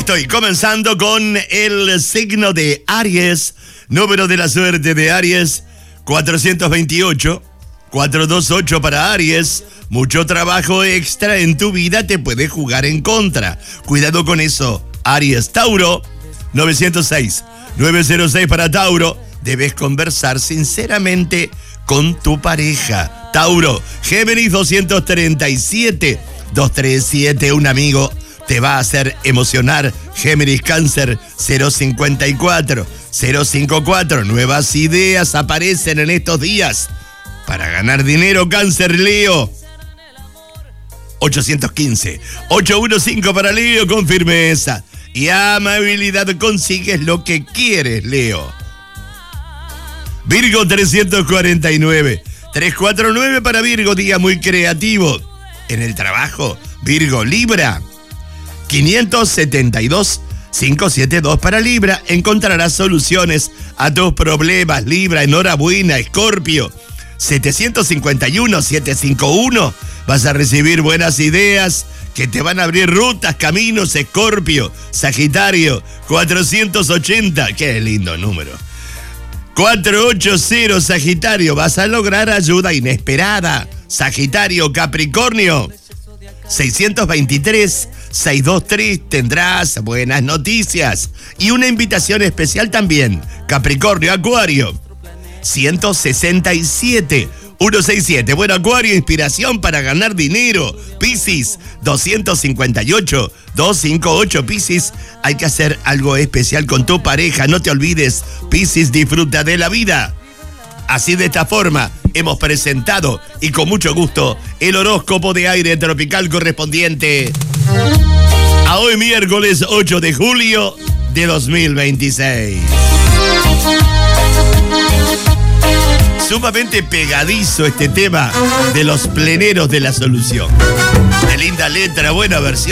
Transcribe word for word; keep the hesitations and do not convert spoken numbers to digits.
Estoy comenzando con el signo de Aries. Número de la suerte de Aries, cuatrocientos veintiocho. cuatrocientos veintiocho para Aries. Mucho trabajo extra en tu vida te puede jugar en contra. Cuidado con eso. Aries. Tauro, novecientos seis. novecientos seis para Tauro. Debes conversar sinceramente con tu pareja. Tauro. Géminis, doscientos treinta y siete. doscientos treinta y siete, un amigo te va a hacer emocionar. Géminis. Cáncer, cero cincuenta y cuatro. cero cincuenta y cuatro. Nuevas ideas aparecen en estos días para ganar dinero. Cáncer. Leo, ochocientos quince. ochocientos quince para Leo. Con firmeza y amabilidad consigues lo que quieres, Leo. Virgo, trescientos cuarenta y nueve. trescientos cuarenta y nueve para Virgo. Día muy creativo en el trabajo. Virgo. Libra, quinientos setenta y dos. quinientos setenta y dos para Libra. Encontrarás soluciones a tus problemas, Libra. Enhorabuena. Escorpio, setecientos cincuenta y uno. setecientos cincuenta y uno. Vas a recibir buenas ideas que te van a abrir rutas, caminos. Escorpio. Sagitario, cuatrocientos ochenta. Qué lindo número. cuatrocientos ochenta. Sagitario. Vas a lograr ayuda inesperada. Sagitario. Capricornio, seiscientos veintitrés. seiscientos veintitrés. Tendrás buenas noticias y una invitación especial también. Capricornio. Acuario, ciento sesenta y siete. ciento sesenta y siete. Bueno, Acuario, inspiración para ganar dinero. Piscis, doscientos cincuenta y ocho. doscientos cincuenta y ocho. Piscis, hay que hacer algo especial con tu pareja. No te olvides, Piscis, disfruta de la vida. Así, de esta forma, hemos presentado, y con mucho gusto, el horóscopo de aire tropical correspondiente a hoy, miércoles ocho de julio de dos mil veintiséis. Sumamente pegadizo este tema de los pleneros de la solución. De linda letra, buena versión.